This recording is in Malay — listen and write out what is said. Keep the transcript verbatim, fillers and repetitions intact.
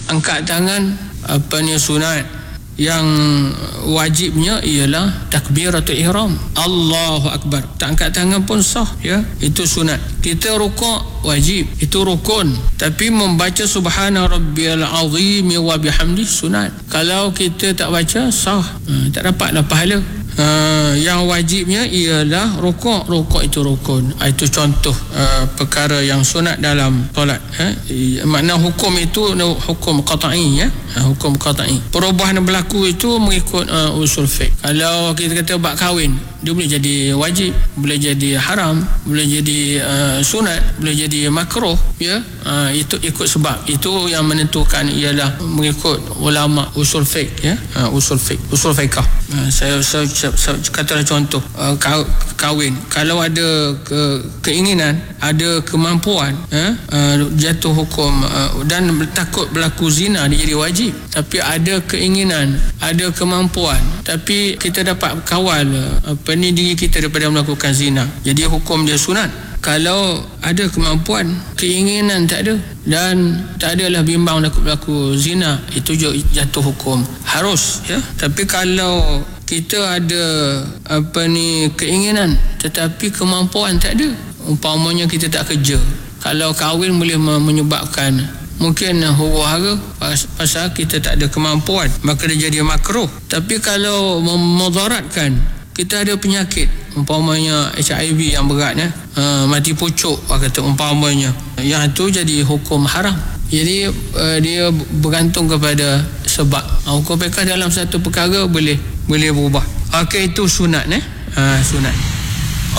angkat tangan apa ni sunat. Yang wajibnya ialah takbiratul ihram, Allahu akbar. Tak angkat tangan pun sah, ya. Itu sunat. Kita rukuk wajib, itu rukun. Tapi membaca subhana rabbiyal azim wa bihamdi sunat. Kalau kita tak baca sah, ha, tak dapatlah pahala. Uh, yang wajibnya ialah rukuk. Rukuk itu rukun. Itu contoh uh, perkara yang sunat dalam solat. Eh? Makna hukum itu hukum qat'i, ya. Uh, hukum qat'i. Perubahan berlaku itu mengikut uh, usul fiqh. Kalau kita kata bab kahwin, dia boleh jadi wajib, boleh jadi haram, boleh jadi uh, sunat, boleh jadi makruh, ya. Uh, itu ikut sebab. Itu yang menentukan ialah mengikut ulama usul fiqh, ya. Uh, usul fiqh, usul fiqh. Uh, saya, saya, saya katalah contoh uh, kahwin. Kalau ada ke, keinginan, ada kemampuan, uh, uh, jatuh hukum, uh, dan takut berlaku zina, dia jadi wajib. Tapi ada keinginan, ada kemampuan, tapi kita dapat kawal uh, apa ni diri kita daripada melakukan zina, jadi hukum dia sunat. Kalau ada kemampuan, keinginan tak ada, dan tak adalah bimbang takut berlaku zina, itu jatuh hukum harus, ya. Tapi kalau kita ada apa ni keinginan tetapi kemampuan tak ada, umpamanya kita tak kerja, kalau kahwin boleh menyebabkan mungkin huru-hara pasal kita tak ada kemampuan, maka dia jadi makruh. Tapi kalau memudaratkan, kita ada penyakit, umpamanya H I V yang berat, ya, uh, mati pucuk, kata umpamanya, yang itu jadi hukum haram. Jadi uh, dia bergantung kepada sebab. Uh, hukum fiqh dalam satu perkara boleh boleh berubah. Okey, itu sunat, eh? Uh, sunat.